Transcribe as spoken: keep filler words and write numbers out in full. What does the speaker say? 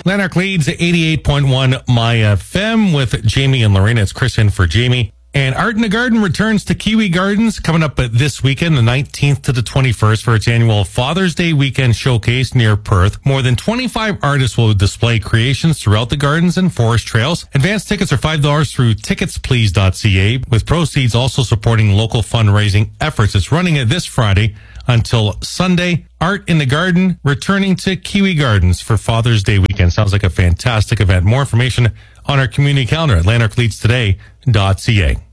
Lanark leads eighty-eight point one My F M with Jamie and Lorena. It's Chris in for Jamie. And Art in the Garden returns to Kiwi Gardens coming up this weekend, the nineteenth to the twenty-first, for its annual Father's Day weekend showcase near Perth. More than twenty-five artists will display creations throughout the gardens and forest trails. Advanced tickets are five dollars through tickets please dot c a, with proceeds also supporting local fundraising efforts. It's running it this Friday until Sunday. Art in the Garden returning to Kiwi Gardens for Father's Day weekend. Sounds like a fantastic event. More information on our community calendar at lanark leads today dot c a.